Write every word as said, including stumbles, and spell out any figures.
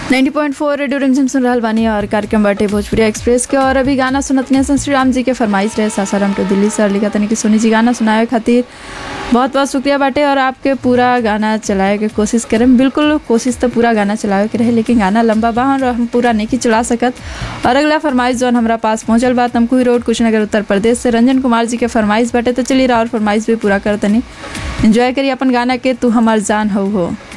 नब्बे पॉइंट चार रेडियो रिमझिम सुन रहल बानी और कार्यक्रम बाटे भोजपुरी एक्सप्रेस के। और अभी गाना सुनतने सन श्री राम जी के फरमाइश रहे सासाराम टू दिल्ली सर लिखा तनी कि सोनी जी गाना सुनाए खातिर बहुत बहुत शुक्रिया बाटे। और आपके पूरा गाना चलाए के कोशिश करें, बिल्कुल कोशिश तो पूरा गाना चलावे के रहे, लेकिन गाना लंबा बा और हम पूरा नहीं चला सकत। और अगला फरमाइश जौन हमारा पास पहुंचल बा तमकुही रोड कुशीनगर उत्तर प्रदेश से रंजन कुमार जी के फरमाइश बाटे। तो चलिए और फरमाइश भी पूरा कर तनी एंजॉय करिए अपन गाना के तू हमार जान हो हो।